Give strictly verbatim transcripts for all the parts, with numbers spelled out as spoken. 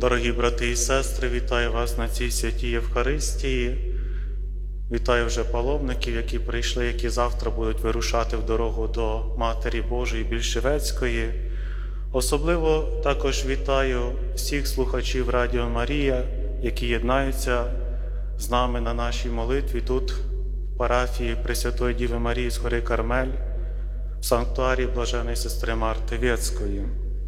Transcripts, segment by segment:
Дорогі брати і сестри, вітаю вас на цій святій Євхаристії. Вітаю вже паломників, які прийшли, які завтра будуть вирушати в дорогу до Матері Божої Більшовецької. Особливо також вітаю всіх слухачів Радіо Марія, які єднаються з нами на нашій молитві тут, в парафії Пресвятої Діви Марії з гори Кармель, в санктуарі Блаженої сестри Марти Вєцької.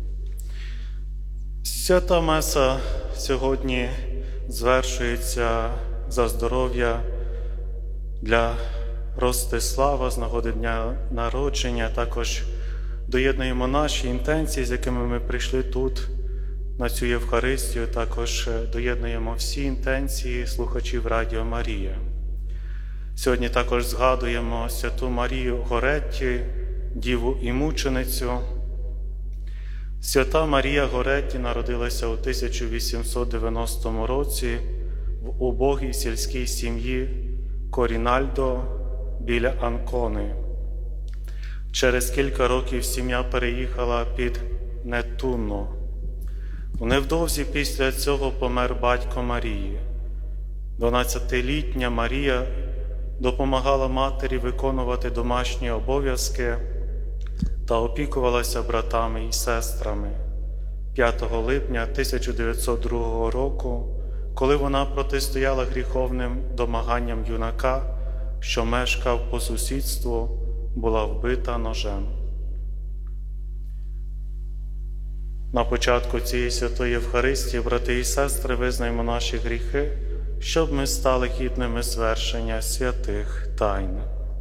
Свята Меса сьогодні звершується за здоров'я для Ростислава з нагоди дня народження. Також доєднуємо наші інтенції, з якими ми прийшли тут, на цю Євхаристію. Також доєднуємо всі інтенції слухачів Радіо Марія. Сьогодні також згадуємо святу Марію Горетті, Діву і мученицю. Свята Марія Горетті народилася у тисяча вісімсот дев'яностому році в убогій сільській сім'ї Корінальдо біля Анкони. Через кілька років сім'я переїхала під Нетунно. Невдовзі після цього помер батько Марії. дванадцятилітня Марія допомагала матері виконувати домашні обов'язки та опікувалася братами і сестрами. п'ятого липня тисяча дев'ятсот другого року, коли вона протистояла гріховним домаганням юнака, що мешкав по сусідству, була вбита ножем. На початку цієї святої Євхаристії, брати і сестри, визнаємо наші гріхи, щоб ми стали гідними звершення святих тайн.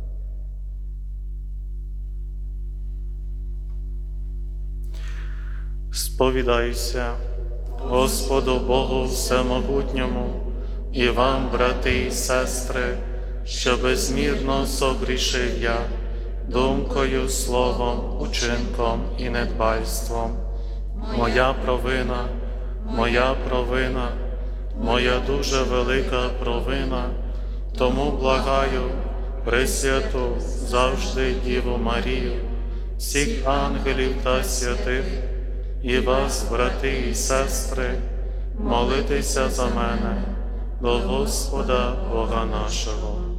Сповідаюся Господу Богу Всемогутньому і вам, брати і сестри, що безмірно согрішив я думкою, словом, учинком і недбальством. Моя провина, моя провина, моя дуже велика провина, тому благаю Пресвяту завжди Діву Марію, всіх ангелів та святих, і вас, брати і сестри, молитеся за мене до Господа Бога нашого.